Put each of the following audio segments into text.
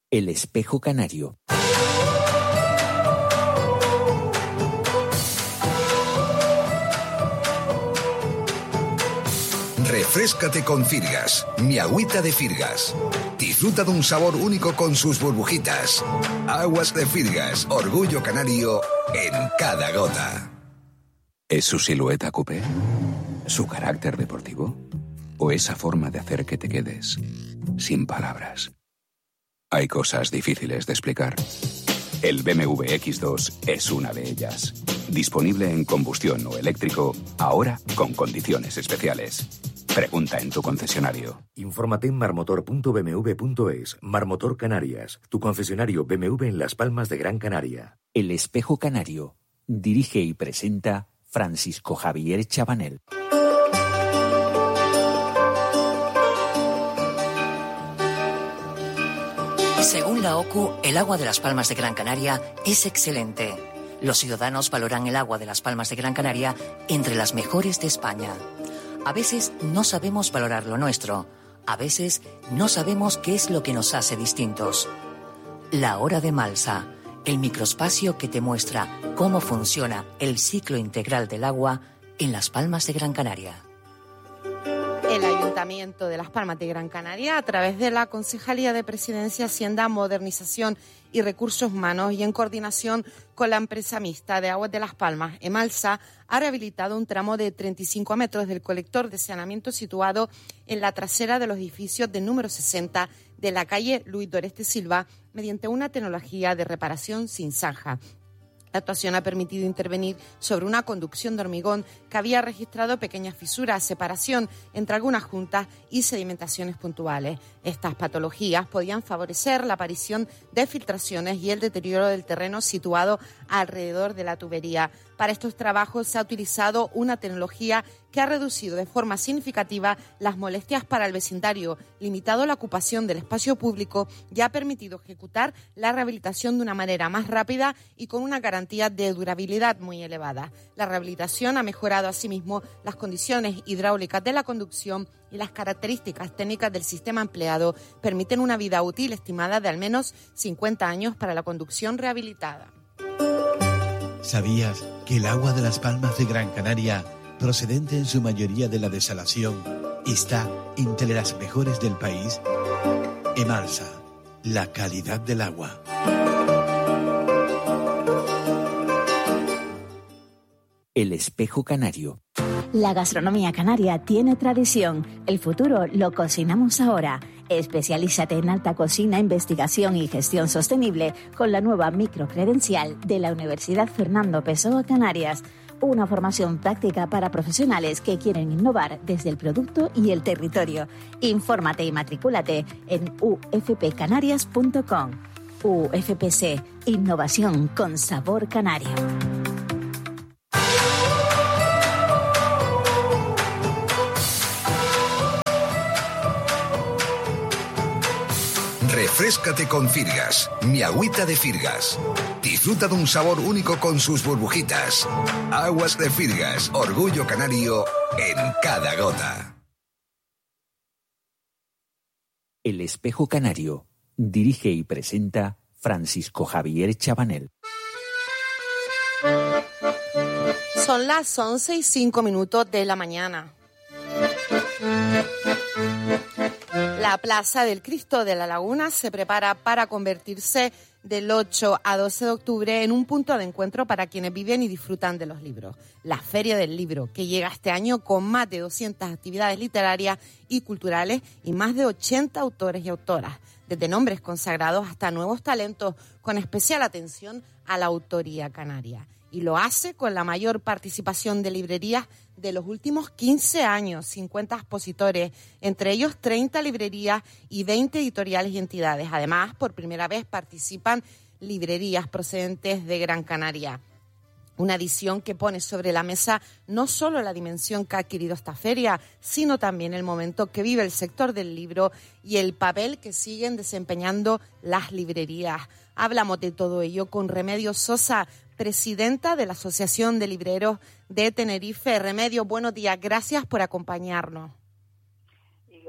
El espejo canario. Refréscate con Firgas, mi agüita de Firgas. Disfruta de un sabor único con sus burbujitas. Aguas de Firgas, orgullo canario en cada gota. ¿Es su silueta coupé? ¿Su carácter deportivo? ¿O esa forma de hacer que te quedes sin palabras? Hay cosas difíciles de explicar. El BMW X2 es una de ellas. Disponible en combustión o eléctrico, ahora con condiciones especiales. Pregunta en tu concesionario. Infórmate en marmotor.bmw.es. Marmotor Canarias, tu concesionario BMW en Las Palmas de Gran Canaria. El espejo canario. Dirige y presenta Francisco Javier Chabanel. Según la OCU, el agua de Las Palmas de Gran Canaria es excelente. Los ciudadanos valoran el agua de Las Palmas de Gran Canaria entre las mejores de España. A veces no sabemos valorar lo nuestro. A veces no sabemos qué es lo que nos hace distintos. La Hora de Malsa, el microespacio que te muestra cómo funciona el ciclo integral del agua en Las Palmas de Gran Canaria. El Ayuntamiento de Las Palmas de Gran Canaria, a través de la Concejalía de Presidencia, Hacienda, Modernización y Recursos Humanos y en coordinación con la empresa mixta de Aguas de Las Palmas, Emalsa, ha rehabilitado un tramo de 35 metros del colector de saneamiento situado en la trasera de los edificios del número 60 de la calle Luis Doreste Silva mediante una tecnología de reparación sin zanja. La actuación ha permitido intervenir sobre una conducción de hormigón que había registrado pequeñas fisuras, separación entre algunas juntas y sedimentaciones puntuales. Estas patologías podían favorecer la aparición de filtraciones y el deterioro del terreno situado alrededor de la tubería. Para estos trabajos se ha utilizado una tecnología que ha reducido de forma significativa las molestias para el vecindario, limitado la ocupación del espacio público y ha permitido ejecutar la rehabilitación de una manera más rápida y con una garantía de durabilidad muy elevada. La rehabilitación ha mejorado asimismo las condiciones hidráulicas de la conducción y las características técnicas del sistema empleado permiten una vida útil estimada de al menos 50 años para la conducción rehabilitada. ¿Sabías que el agua de Las Palmas de Gran Canaria, procedente en su mayoría de la desalación, está entre las mejores del país? Emalsa, la calidad del agua. El espejo canario. La gastronomía canaria tiene tradición. El futuro lo cocinamos ahora. Especialízate en alta cocina, investigación y gestión sostenible con la nueva microcredencial de la Universidad Fernando Pessoa Canarias. Una formación práctica para profesionales que quieren innovar desde el producto y el territorio. Infórmate y matricúlate en ufpcanarias.com. UFPC, innovación con sabor canario. Refréscate con Firgas, mi agüita de Firgas. Disfruta de un sabor único con sus burbujitas. Aguas de Firgas, orgullo canario en cada gota. El espejo canario. Dirige y presenta Francisco Javier Chabanel. Son las 11:05 de la mañana. La Plaza del Cristo de la Laguna se prepara para convertirse del 8 a 12 de octubre en un punto de encuentro para quienes viven y disfrutan de los libros. La Feria del Libro, que llega este año con más de 200 actividades literarias y culturales y más de 80 autores y autoras, desde nombres consagrados hasta nuevos talentos, con especial atención a la autoría canaria. Y lo hace con la mayor participación de librerías de los últimos 15 años, 50 expositores, entre ellos 30 librerías y 20 editoriales y entidades. Además, por primera vez participan librerías procedentes de Gran Canaria. Una edición que pone sobre la mesa no solo la dimensión que ha adquirido esta feria, sino también el momento que vive el sector del libro y el papel que siguen desempeñando las librerías. Hablamos de todo ello con Remedios Sosa, presidenta de la Asociación de Libreros de Tenerife. Remedios, buenos días, gracias por acompañarnos. Y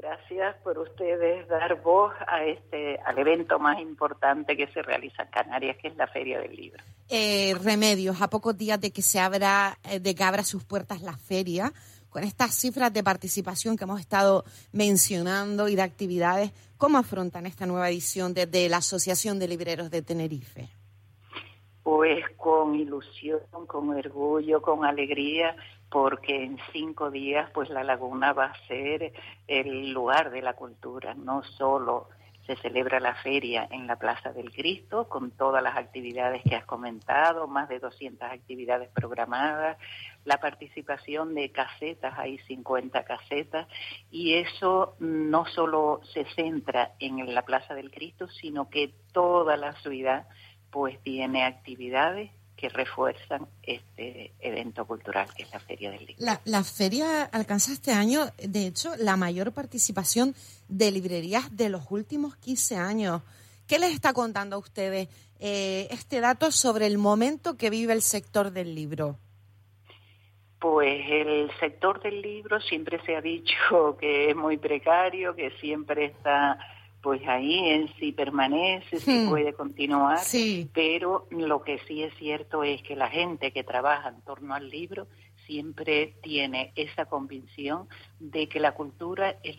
gracias por ustedes dar voz al evento más importante que se realiza en Canarias, que es la Feria del Libro. Remedios, a pocos días de que abra sus puertas la feria, con estas cifras de participación que hemos estado mencionando y de actividades, ¿cómo afrontan esta nueva edición desde la Asociación de Libreros de Tenerife? Pues con ilusión, con orgullo, con alegría, porque en 5 días pues la Laguna va a ser el lugar de la cultura. No solo se celebra la feria en la Plaza del Cristo, con todas las actividades que has comentado, más de 200 actividades programadas, la participación de casetas, hay 50 casetas, y eso no solo se centra en la Plaza del Cristo, sino que toda la ciudad pues tiene actividades que refuerzan este evento cultural que es la Feria del Libro. La feria alcanza este año, de hecho, la mayor participación de librerías de los últimos 15 años. ¿Qué les está contando a ustedes este dato sobre el momento que vive el sector del libro? Pues el sector del libro siempre se ha dicho que es muy precario, que siempre está pues ahí en si permanece, si puede continuar, pero lo que sí es cierto es que la gente que trabaja en torno al libro siempre tiene esa convicción de que la cultura es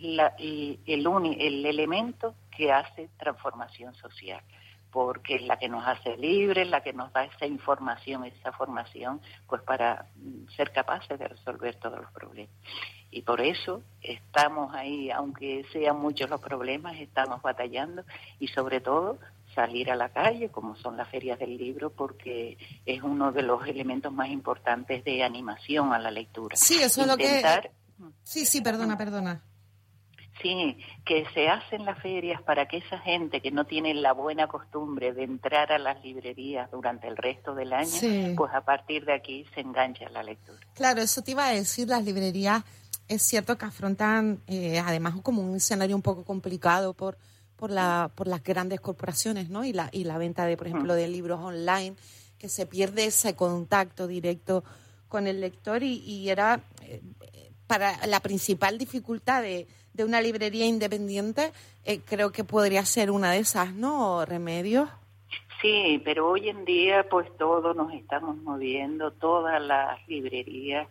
el elemento que hace transformación social, porque es la que nos hace libres, la que nos da esa información, esa formación, pues para ser capaces de resolver todos los problemas. Y por eso estamos ahí, aunque sean muchos los problemas, estamos batallando y sobre todo salir a la calle, como son las ferias del libro, porque es uno de los elementos más importantes de animación a la lectura. Sí, eso es lo que... Sí, perdona. Sí, que se hacen las ferias para que esa gente que no tiene la buena costumbre de entrar a las librerías durante el resto del año, pues a partir de aquí se engancha a la lectura. Claro, eso te iba a decir, las librerías es cierto que afrontan además como un escenario un poco complicado por las grandes corporaciones, ¿no? Y la venta de, por ejemplo, de libros online, que se pierde ese contacto directo con el lector y era para la principal dificultad de una librería independiente, creo que podría ser una de esas, ¿no? Remedios. Sí, pero hoy en día pues todos nos estamos moviendo, todas las librerías,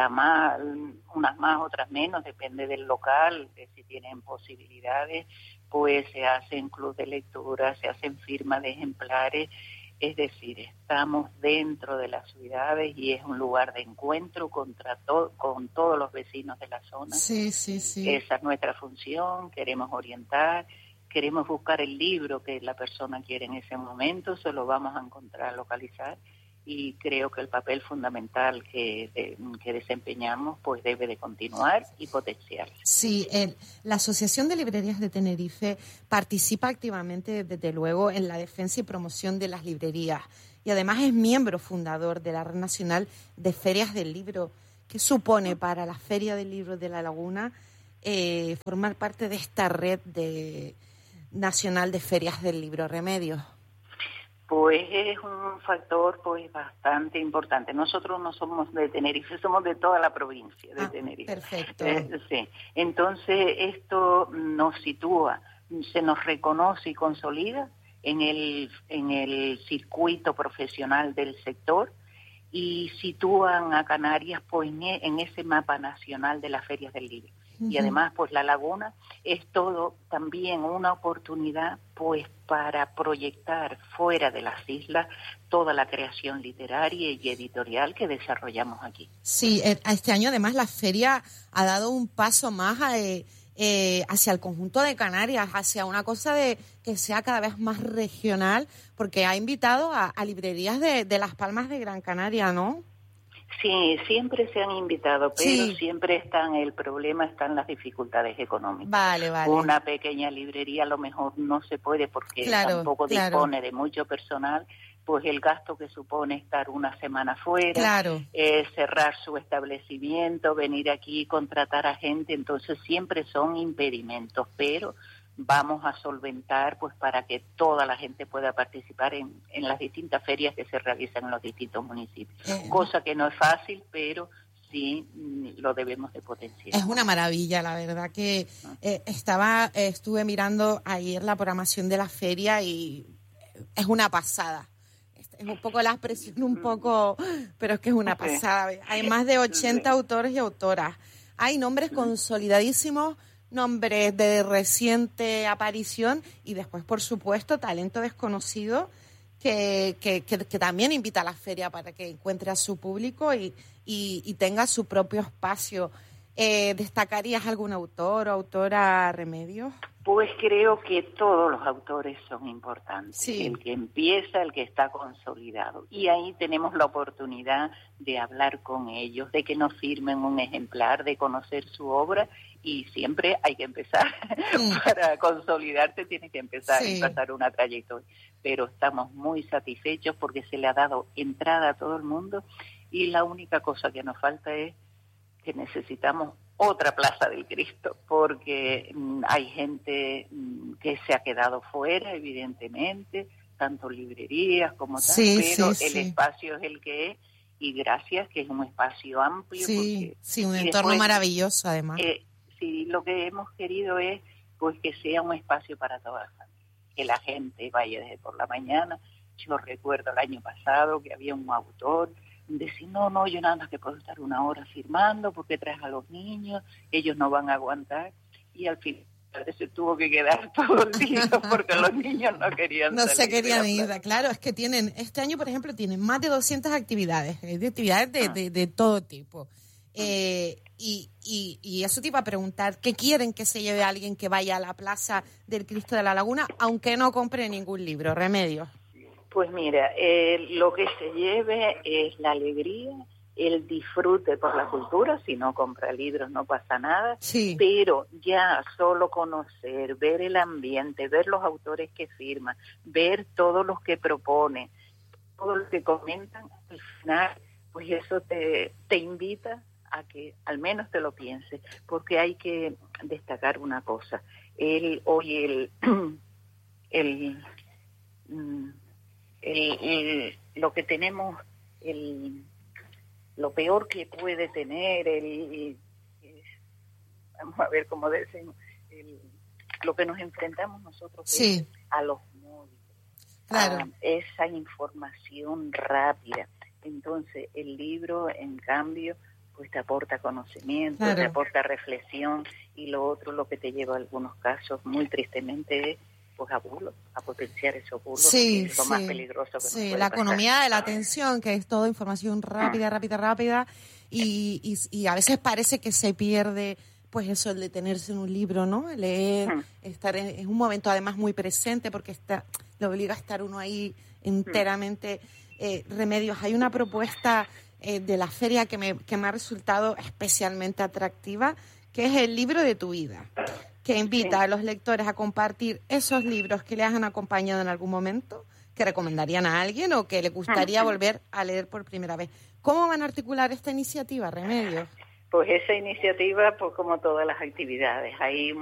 unas más, otras menos, depende del local, de si tienen posibilidades, pues se hacen club de lectura, se hacen firmas de ejemplares, es decir, estamos dentro de las ciudades y es un lugar de encuentro con todos los vecinos de la zona. Sí. Esa es nuestra función, queremos orientar, queremos buscar el libro que la persona quiere en ese momento, se lo vamos a encontrar, localizar, y creo que el papel fundamental que desempeñamos pues debe de continuar y potenciarse. Sí, la Asociación de Librerías de Tenerife participa activamente, desde luego, en la defensa y promoción de las librerías y además es miembro fundador de la Red Nacional de Ferias del Libro. ¿Qué supone para la Feria del Libro de La Laguna formar parte de esta red nacional de ferias del libro? Remedios. Pues es un factor pues bastante importante. Nosotros no somos de Tenerife, somos de toda la provincia de Tenerife. Perfecto. Sí. Entonces esto nos sitúa, se nos reconoce y consolida en el circuito profesional del sector y sitúan a Canarias pues en ese mapa nacional de las ferias del libro. Y además pues La Laguna es todo también una oportunidad pues para proyectar fuera de las islas toda la creación literaria y editorial que desarrollamos aquí. Sí, este año además la feria ha dado un paso más hacia el conjunto de Canarias, hacia una cosa de que sea cada vez más regional, porque ha invitado a librerías de Las Palmas de Gran Canaria, ¿no? Sí, siempre se han invitado, pero siempre el problema están las dificultades económicas. Vale. Una pequeña librería a lo mejor no se puede porque tampoco dispone de mucho personal, pues el gasto que supone estar una semana fuera, cerrar su establecimiento, venir aquí, contratar a gente, entonces siempre son impedimentos, pero vamos a solventar pues para que toda la gente pueda participar en las distintas ferias que se realizan en los distintos municipios. Cosa que no es fácil, pero sí lo debemos de potenciar. Es una maravilla, la verdad que estuve mirando ayer la programación de la feria y es una pasada. Es un poco la expresión, pero es que es una pasada. Hay más de 80 autores y autoras. Hay nombres consolidadísimos, nombres de reciente aparición y después, por supuesto, talento desconocido que también invita a la feria para que encuentre a su público y tenga su propio espacio. ¿Destacarías algún autor o autora, Remedios? Pues creo que todos los autores son importantes. Sí. El que empieza, el que está consolidado. Y ahí tenemos la oportunidad de hablar con ellos, de que nos firmen un ejemplar, de conocer su obra. Y siempre hay que empezar. Para consolidarte tienes que empezar y pasar una trayectoria. Pero estamos muy satisfechos porque se le ha dado entrada a todo el mundo y la única cosa que nos falta es que necesitamos otra Plaza del Cristo, porque hay gente que se ha quedado fuera, evidentemente, tanto librerías como tal, pero el espacio es el que es, y gracias que es un espacio amplio. Sí, un entorno maravilloso, además. Sí, lo que hemos querido es pues que sea un espacio para toda la familia, que la gente vaya desde por la mañana. Yo recuerdo el año pasado que había un autor decir, no, yo nada más que puedo estar 1 hora firmando porque traes a los niños, ellos no van a aguantar, y al final se tuvo que quedar todo el día porque los niños no querían no se querían ir. Claro, es que este año, por ejemplo, tienen más de 200 actividades, de todo tipo. Y eso te iba a preguntar, ¿qué quieren que se lleve alguien que vaya a la Plaza del Cristo de la Laguna, aunque no compre ningún libro? Remedios. Pues mira, lo que se lleve es la alegría, el disfrute por la cultura. Si no compra libros no pasa nada, pero ya solo conocer, ver el ambiente, ver los autores que firman, ver todos los que proponen, todo lo que comentan, al final, pues eso te invita a que al menos te lo pienses, porque hay que destacar una cosa. Lo que tenemos, lo peor que puede tener, vamos a ver cómo decimos, lo que nos enfrentamos nosotros es a los móviles, a esa información rápida. Entonces, el libro, en cambio, pues te aporta conocimiento, te aporta reflexión, y lo otro, lo que te lleva a algunos casos, muy tristemente, es pues a bulos, a potenciar esos bulos, que es lo más peligroso que nos puede la pasar. Economía de la atención, que es toda información rápida, y a veces parece que se pierde pues eso, el detenerse en un libro, ¿no? Leer, estar en un momento además muy presente, porque le obliga a estar uno ahí enteramente. Remedios, hay una propuesta de la feria que me ha resultado especialmente atractiva, que es el libro de tu vida, que invita a los lectores a compartir esos libros que les han acompañado en algún momento, que recomendarían a alguien o que les gustaría volver a leer por primera vez. ¿Cómo van a articular esta iniciativa, Remedios? Pues esa iniciativa, pues como todas las actividades, hay